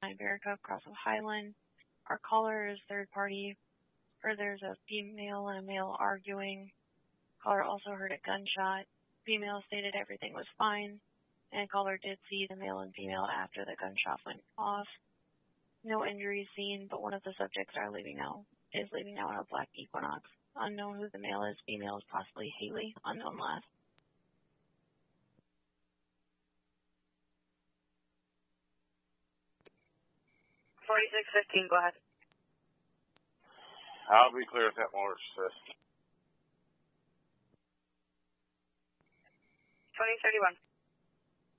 Baracup, cross of Highland. Our caller is third party, or there's a female and a male arguing. Caller also heard a gunshot. Female stated everything was fine, and caller did see the male and female after the gunshot went off. No injuries seen, but one of the subjects is leaving now in a black Equinox. Unknown who the male is. Female is possibly Haley. Unknown last. 4615, go ahead. I'll be clear if that motor's 2031.